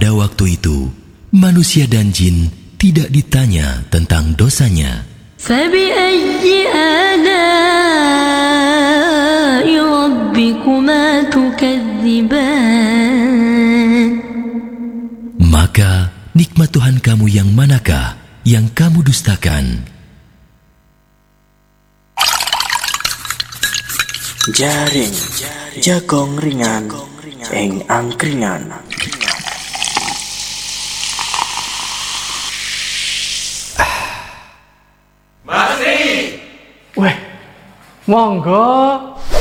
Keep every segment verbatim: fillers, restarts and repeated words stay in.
Pada waktu itu, manusia dan jin tidak ditanya tentang dosanya. فَبِأَيِّ آلَاءِ رَبِّكُمَا تُكَذِّبَانِ Maka nikmat Tuhan kamu yang manakah yang kamu dustakan? Jaring jagong ringan ing angkringan. Masih. Weh, monggo.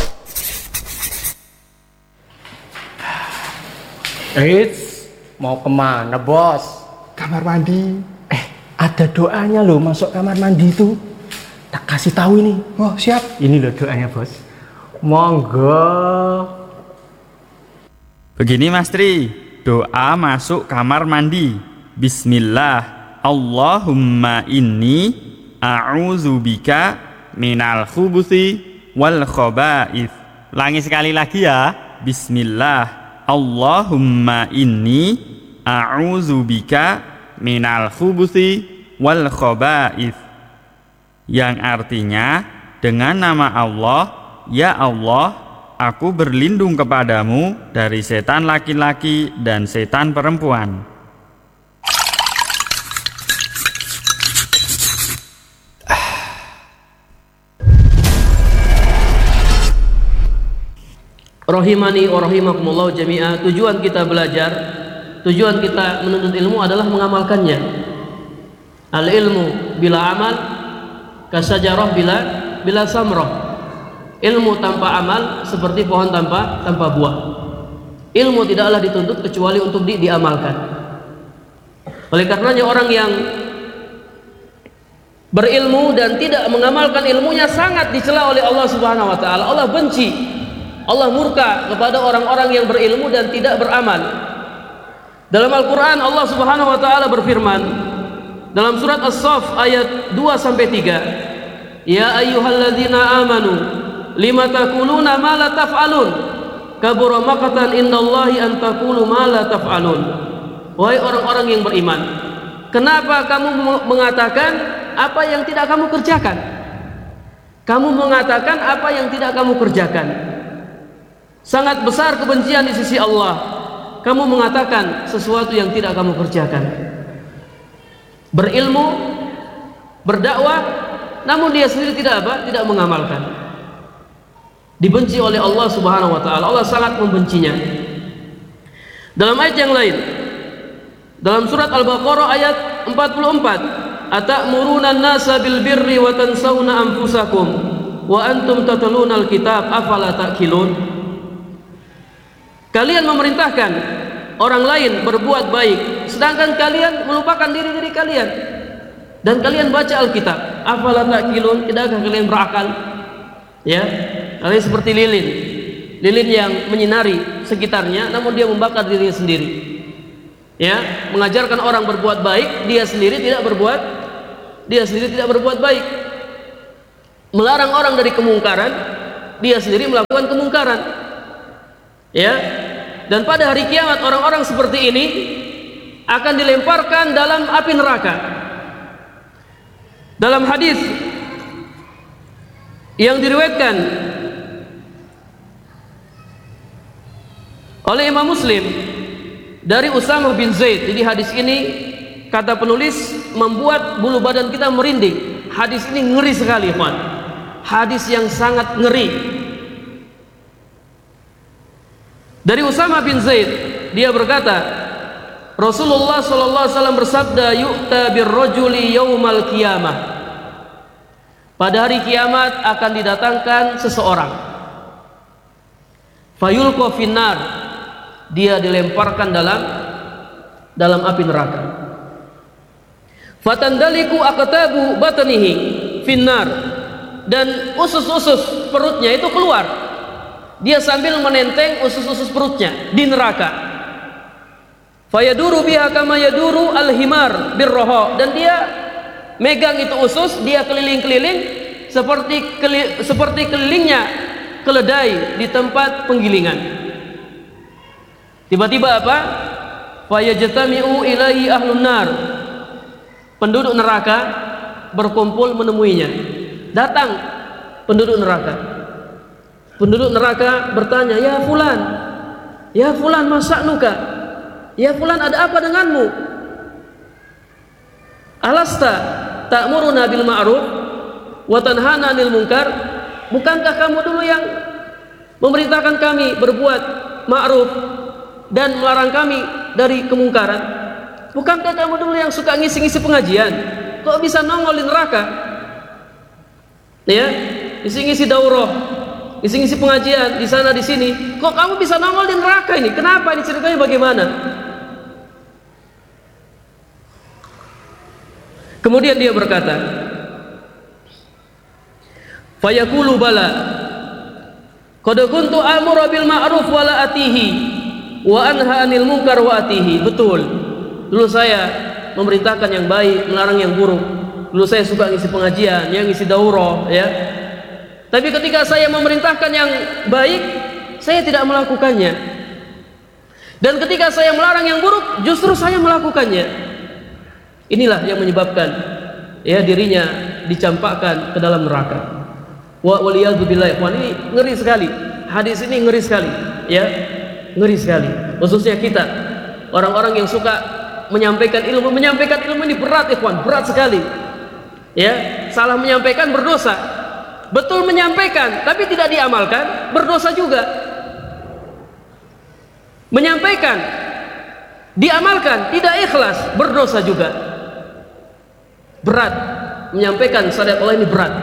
Eits, mau kemana bos? Kamar mandi. Eh, ada doanya loh masuk kamar mandi itu. Tak kasih tahu ini. Oh siap. Ini loh doanya bos. Monggo. Begini Mas Tri, doa masuk kamar mandi. Bismillah, Allahumma inni a'udzubika minal khubuthi wal khaba'ith. Ulangi sekali lagi ya. Bismillah, Allahumma inni a'udzubika minal khubuthi wal khaba'ith. Yang artinya, dengan nama Allah, ya Allah, aku berlindung kepadamu dari setan laki-laki dan setan perempuan. Rahimani wa rahimakumullah jami'ah. Tujuan kita belajar, tujuan kita menuntut ilmu adalah mengamalkannya. Al ilmu bila amal kasajarah bila bila samrah. Ilmu tanpa amal seperti pohon tanpa tanpa buah. Ilmu tidaklah dituntut kecuali untuk di, diamalkan. Oleh karenanya orang yang berilmu dan tidak mengamalkan ilmunya sangat dicela oleh Allah Subhanahu wa taala. Allah benci, Allah murka kepada orang-orang yang berilmu dan tidak beramal. Dalam Al-Qur'an Allah Subhanahu wa taala berfirman dalam surat As-Saff ayat dua sampai tiga, "Ya ayyuhalladzina amanu lima taquluna ma la taf'alun kabura maqtan indallahi an taqulu ma la taf'alun." Wahai orang-orang yang beriman, kenapa kamu mengatakan apa yang tidak kamu kerjakan? Kamu mengatakan apa yang tidak kamu kerjakan. Sangat besar kebencian di sisi Allah kamu mengatakan sesuatu yang tidak kamu kerjakan. Berilmu, berdakwah, namun dia sendiri tidak apa? Tidak mengamalkan. Dibenci oleh Allah Subhanahu wa taala. Allah sangat membencinya. Dalam ayat yang lain, dalam surat Al-Baqarah ayat empat puluh empat, "Atamuruna an-nasa bil birri wa tansawna anfusakum wa antum tatluna al-kitab afala ta'qilun." Kalian memerintahkan orang lain berbuat baik, sedangkan kalian melupakan diri-diri kalian. Dan kalian baca Alkitab. Afala ta'qilun, tidakkah kalian berakal? Ya, kalian seperti lilin. Lilin yang menyinari sekitarnya, namun dia membakar dirinya sendiri. Ya, mengajarkan orang berbuat baik, dia sendiri tidak berbuat, dia sendiri tidak berbuat baik. Melarang orang dari kemungkaran, dia sendiri melakukan kemungkaran. Ya, dan pada hari kiamat orang-orang seperti ini akan dilemparkan dalam api neraka. Dalam hadis yang diriwayatkan oleh Imam Muslim dari Usamah bin Zaid. Jadi hadis ini kata penulis membuat bulu badan kita merinding. Hadis ini ngeri sekali, ikhwan. Hadis yang sangat ngeri. Dari Usamah bin Zaid, dia berkata, Rasulullah sallallahu alaihi wasallam bersabda, "Yu'ta birrajuli yaumal qiyamah." Pada hari kiamat akan didatangkan seseorang. Fayulqa finnar, dia dilemparkan dalam dalam api neraka. Fatandaliku aqtabu batnihi finnar, dan usus-usus perutnya itu keluar. Dia sambil menenteng usus-usus perutnya di neraka. Fayaduru biha kama yaduru al-himar birroho, dan dia megang itu usus, dia keliling-keliling seperti keli, seperti kelilingnya keledai di tempat penggilingan. Tiba-tiba apa? fayajtami'u ilaihi ahlun nar. Penduduk neraka berkumpul menemuinya. Datang penduduk neraka. Penduduk neraka bertanya, "Ya fulan, ya fulan, masa'nuka? Ya fulan, ada apa denganmu? Alasta ta'muruna bil ma'ruf wa tanhana 'anil munkar?" Bukankah kamu dulu yang memerintahkan kami berbuat ma'ruf dan melarang kami dari kemungkaran? Bukankah kamu dulu yang suka ngisi-ngisi pengajian? Kok bisa nongol di neraka? Ya, ngisi-ngisi daurah, ngisi-ngisi pengajian di sana di sini. Kok kamu bisa nongol di neraka ini? Kenapa? Ini ceritanya bagaimana? Kemudian dia berkata, fayaqulu bala qad kuntu amuru bil ma'ruf wa la atihi wa anha 'anil munkar wa atihi. Betul, dulu saya memerintahkan yang baik, melarang yang buruk. Dulu saya suka ngisi pengajian, yang ngisi daurah, ya. Tapi ketika saya memerintahkan yang baik, saya tidak melakukannya. Dan ketika saya melarang yang buruk, justru saya melakukannya. Inilah yang menyebabkan ya dirinya dicampakkan ke dalam neraka. Wa waliyadzubillah. Wah, ini ngeri sekali. Hadis ini ngeri sekali, ya. Ngeri sekali. Khususnya kita orang-orang yang suka menyampaikan ilmu, menyampaikan ilmu ini berat, ikhwan, berat sekali. Ya, salah menyampaikan berdosa. Betul menyampaikan tapi tidak diamalkan, berdosa juga. Menyampaikan, diamalkan, tidak ikhlas, berdosa juga. Berat menyampaikan syariat Allah ini, berat.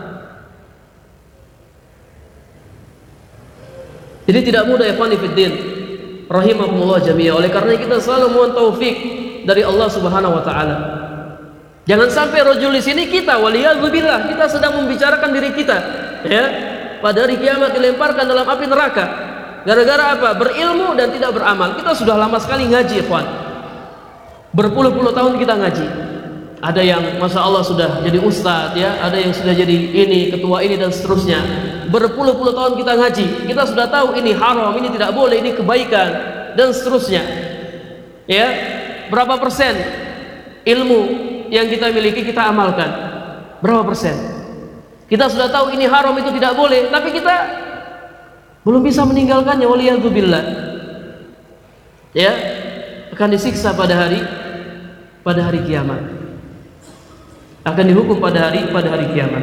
Jadi tidak mudah, ikhwan fillah rahimakumullah jami'a. Oleh karena kita selalu mohon taufik dari Allah Subhanahu wa taala. Jangan sampai rojul di sini kita waliyadzubillah, kita sedang membicarakan diri kita, ya, pada hari kiamat dilemparkan dalam api neraka. Gara-gara apa? Berilmu dan tidak beramal. Kita sudah lama sekali ngaji, ikhwan. Berpuluh-puluh tahun kita ngaji. Ada yang masya Allah sudah jadi ustadz, ya, ada yang sudah jadi ini, ketua ini dan seterusnya. Berpuluh-puluh tahun kita ngaji, kita sudah tahu ini haram, ini tidak boleh, ini kebaikan dan seterusnya. Ya, berapa persen ilmu yang kita miliki kita amalkan? Berapa persen? Kita sudah tahu ini haram, itu tidak boleh, tapi kita belum bisa meninggalkannya. Waliyadzubillah, ya, akan disiksa pada hari pada hari kiamat, akan dihukum pada hari pada hari kiamat.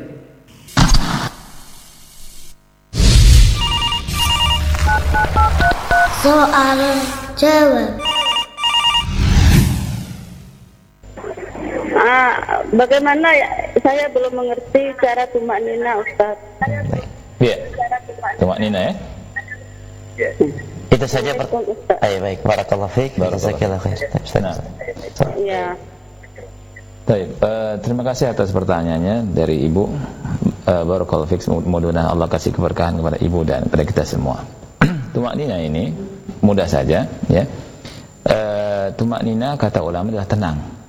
Soal jawab. Ah, bagaimana ya? Saya belum mengerti cara tumak nina, Ustaz. Ya, tumak nina, ya. Itu saja. Per- Ayo, baik. Barakallahu fiik. Jazakallahu khair. Nah. Ya. Baik, uh, terima kasih atas pertanyaannya dari Ibu. Uh, Barakallahu fiik. Mudah-mudahan Allah kasih keberkahan kepada Ibu dan kepada kita semua. Tumak nina ini mudah saja, ya. Uh, tumak nina kata ulama adalah tenang.